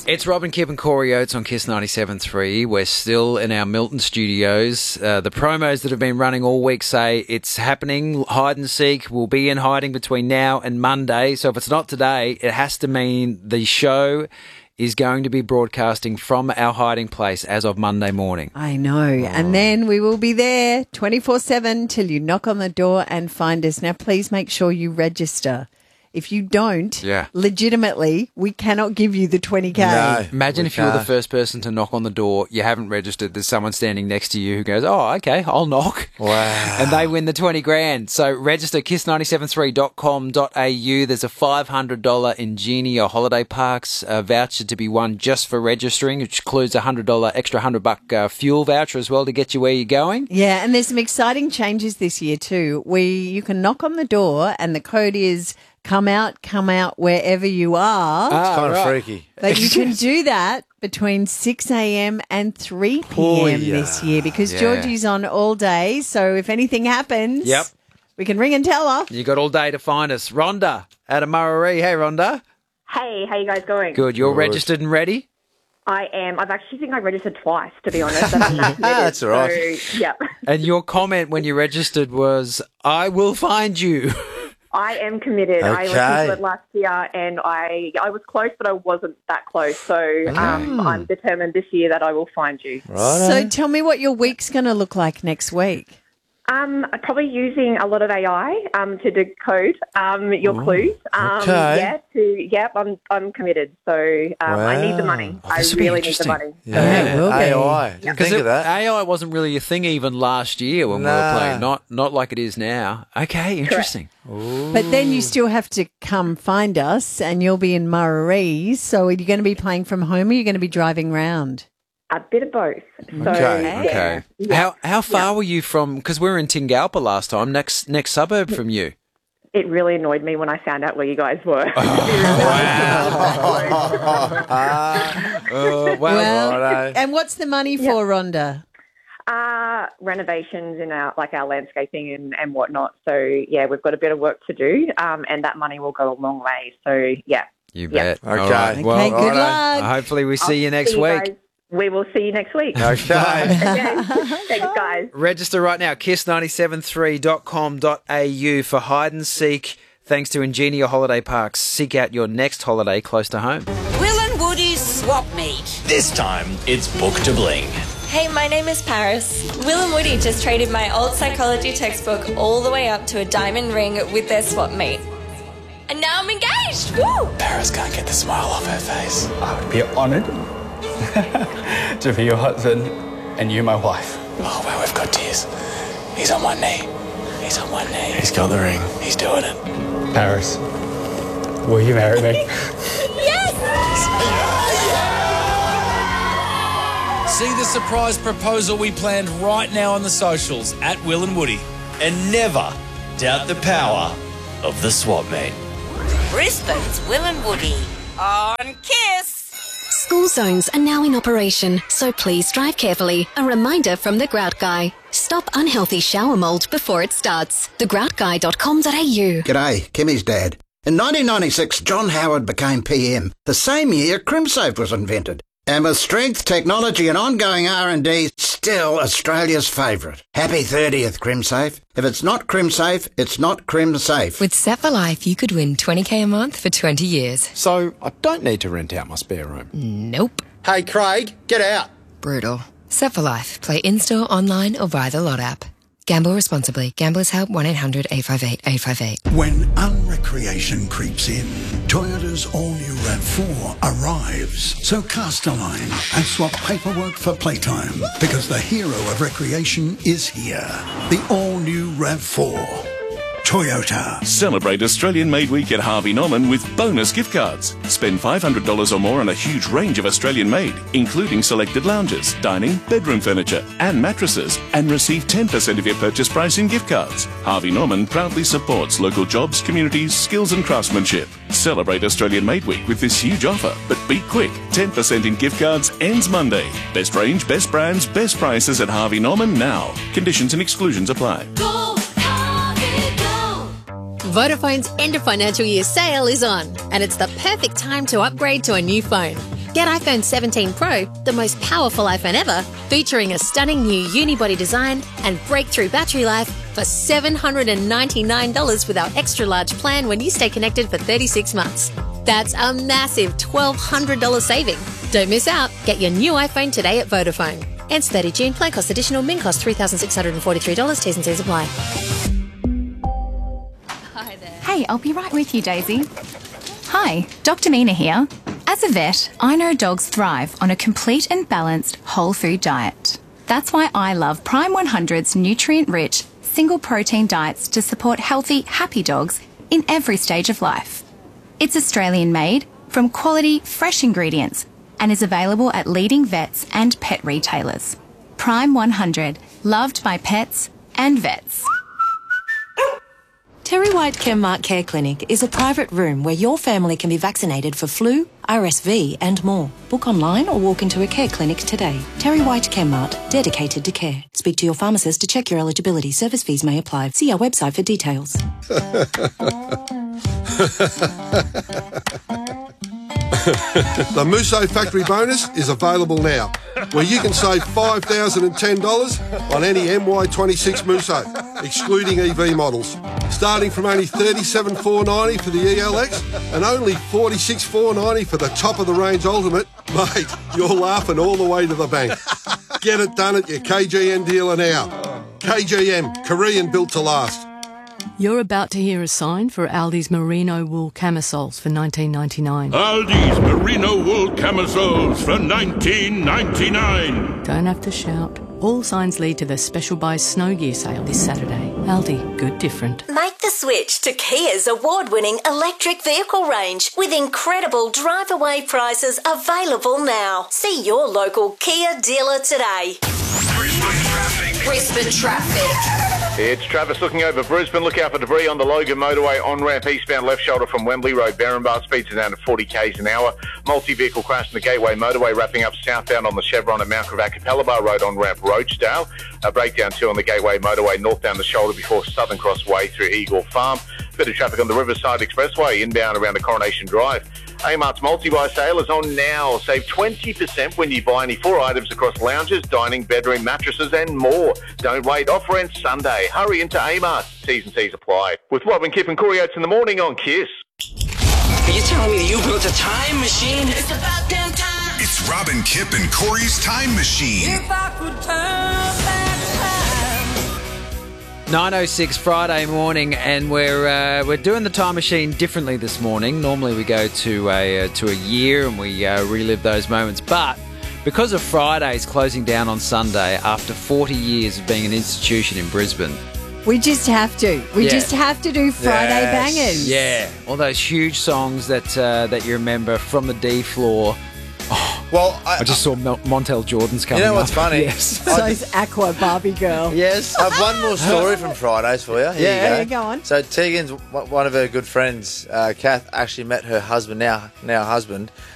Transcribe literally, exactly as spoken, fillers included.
It's Robin, Kip and Corey Oates on Kiss ninety-seven point three. We're still in our Milton studios. Uh, the promos that have been running all week say it's happening. Hide and seek will be in hiding between now and Monday. So if it's not today, it has to mean the show is going to be broadcasting from our hiding place as of Monday morning. I know. Oh. And then we will be there twenty-four seven till you knock on the door and find us. Now, please make sure you register. If you don't, yeah. legitimately, we cannot give you the twenty K. No, Imagine we if you were can't. the first person to knock on the door, you haven't registered, there's someone standing next to you who goes, oh, okay, I'll knock. Wow. And they win the twenty grand. So register kiss nine seven three dot com dot a u. There's a five hundred dollars Ingenia Holiday Parks uh, voucher to be won just for registering, which includes a one hundred dollars extra one hundred buck uh, fuel voucher as well to get you where you're going. Yeah, and there's some exciting changes this year too. We You can knock on the door and the code is come out, come out wherever you are. It's Ah, kind of right. freaky. But you can do that between six a.m. and three p.m. Oh, yeah. this year because Yeah. Georgie's on all day. So if anything happens, Yep. we can ring and tell her. You got all day to find us. Rhonda out of Murray. Hey, Rhonda. Hey, how you guys going? Good. You're Good. registered and ready? I am. I've actually think I registered twice, to be honest. And I'm not committed, That's all right. So, yep. And your comment when you registered was, I will find you. I am committed. I listened Okay. to it last year, and I I was close, but I wasn't that close. So um, I'm determined this year that I will find you. Right. So tell me what your week's going to look like next week. Um, I'm probably using a lot of A I um, to decode um, your clues. Um, okay. Yeah. To yep. I'm I'm committed. So um, I need the money. Oh, I this will be really need the interesting. money. Yeah, it will be. A I. Didn't Because think of that. A I wasn't really a thing even last year when we Nah. were playing. Not not like it is now. Okay, interesting. But then you still have to come find us and you'll be in Murray. So are you going to be playing from home or are you going to be driving round? A bit of both. So, Okay, yeah. Okay. Yeah. How how far were you from? Because we were in Tingalpa last time. Next next suburb from you. It really annoyed me when I found out where you guys were. Uh, well, Well, righto. and what's the money for, Rhonda? Uh, renovations in our like our landscaping and, and whatnot. So yeah, we've got a bit of work to do, um, and that money will go a long way. So yeah, you Yeah. bet. Okay. All right. Okay, Well, good righto. luck. hopefully we see you next See you week. guys. We will see you next week. Okay. Okay. Thanks, guys. Register right now, kiss nine seven three dot com dot a u for hide and seek. Thanks to Ingenia Holiday Parks. Seek out your next holiday close to home. Will and Woody's swap meet. This time, it's Book to Bling. Hey, my name is Paris. Will and Woody just traded my old psychology textbook all the way up to a diamond ring with their swap meet. And now I'm engaged! Woo! Paris can't get the smile off her face. I would be honoured to be your husband and you my wife. Oh, well, we've got tears. He's on one knee. He's on one knee. He's got the ring. He's doing it. Paris, will you marry me? See the surprise proposal we planned right now on the socials at Will and Woody. And never doubt the power of the swap meet. Brisbane's Will and Woody on Kiss. School zones are now in operation, so please drive carefully. A reminder from the Grout Guy. Stop unhealthy shower mould before it starts. the grout guy dot com dot a u. G'day, Kimmy's dad. In nineteen ninety-six, John Howard became P M. The same year, CrimSafe was invented. And with strength, technology and ongoing R and D, still Australia's favourite. Happy thirtieth, CrimSafe. If it's not CrimSafe, it's not CrimSafe. With Set for Life, you could win twenty K a month for twenty years. So I don't need to rent out my spare room. Nope. Hey, Craig, get out. Brutal. Set for Life. Play in-store, online or via the Lot app. Gamble responsibly. Gamblers Help one eight hundred eight five eight eight five eight. When unrecreation creeps in, Toyota's all-new RAV four arrives. So cast a line and swap paperwork for playtime, because the hero of recreation is here. The all-new RAV four. Toyota. Celebrate Australian Made Week at Harvey Norman with bonus gift cards. Spend five hundred dollars or more on a huge range of Australian made, including selected lounges, dining, bedroom furniture and mattresses, and receive ten percent of your purchase price in gift cards. Harvey Norman proudly supports local jobs, communities, skills and craftsmanship. Celebrate Australian Made Week with this huge offer, but be quick. ten percent in gift cards ends Monday. Best range, best brands, best prices at Harvey Norman now. Conditions and exclusions apply. Vodafone's end of financial year sale is on, and it's the perfect time to upgrade to a new phone. Get iPhone seventeen Pro, the most powerful iPhone ever, featuring a stunning new unibody design and breakthrough battery life for seven hundred ninety-nine dollars with our extra large plan when you stay connected for thirty-six months. That's a massive twelve hundred dollars saving. Don't miss out. Get your new iPhone today at Vodafone. Ends thirtieth of June. Plan cost additional. Min cost three thousand six hundred forty-three dollars. T's and C's apply. Hi there. Hey, I'll be right with you, Daisy. Hi, Doctor Mina here. As a vet, I know dogs thrive on a complete and balanced whole food diet. That's why I love Prime one hundred's nutrient-rich, single protein diets to support healthy, happy dogs in every stage of life. It's Australian made from quality, fresh ingredients and is available at leading vets and pet retailers. Prime one hundred, loved by pets and vets. Terry White Chemmart Care Clinic is a private room where your family can be vaccinated for flu, R S V and more. Book online or walk into a care clinic today. Terry White Chemmart, dedicated to care. Speak to your pharmacist to check your eligibility. Service fees may apply. See our website for details. The Musso Factory Bonus is available now, where you can save five thousand ten dollars on any M Y twenty-six Musso, excluding E V models, starting from only thirty-seven thousand four hundred ninety dollars for the E L X and only forty-six thousand four hundred ninety dollars for the top-of-the-range Ultimate. Mate, you're laughing all the way to the bank. Get it done at your K G M dealer now. K G M, Korean built to last. You're about to hear a sign for Aldi's Merino Wool Camisoles for nineteen ninety-nine. Aldi's Merino Wool Camisoles for nineteen ninety-nine. Don't have to shout. All signs lead to the Special Buy Snow Gear sale this Saturday. Aldi, good different. Make the switch to Kia's award-winning electric vehicle range with incredible drive-away prices available now. See your local Kia dealer today. Brisbane traffic. It's Travis looking over Brisbane. Look out for debris on the Logan motorway on ramp eastbound left shoulder from Wembley Road. Barrenbar speeds are down to forty k's an hour. Multi-vehicle crash in the Gateway motorway wrapping up southbound on the Chevron at Mount Gravatt Capella Road on ramp Roachdale. A breakdown too on the Gateway motorway north down the shoulder before Southern Cross Way through Eagle Farm. Bit of traffic on the Riverside Expressway inbound around the Coronation Drive. Amart's multi-buy sale is on now. Save twenty percent when you buy any four items across lounges, dining, bedroom, mattresses and more. Don't wait. Offer ends Sunday. Hurry into Amart. T's and C's apply. With Rob and Kip and Corey Oates in the morning on Kiss. Are you telling me that you built a time machine? It's about damn time. It's Rob and Kip and Corey's Time Machine. If I could turn back time. nine oh six Friday morning, and we're uh, we're doing the time machine differently this morning. Normally we go to a uh, to a year and we uh, relive those moments, but because of Fridays closing down on Sunday after forty years of being an institution in Brisbane, we just have to. We Yeah. just have to do Friday Yes. bangers. Yeah, all those huge songs that uh, that you remember from the D floor. Oh, well, I, I just saw Mel- Montel Jordan's coming. You know what's up. funny? Yes. Those Aqua Barbie girl. Yes. I have one more story from Fridays for you. Here Yeah, you go. go on. So Tegan's one of her good friends, uh, Kath, actually met her husband now, now husband,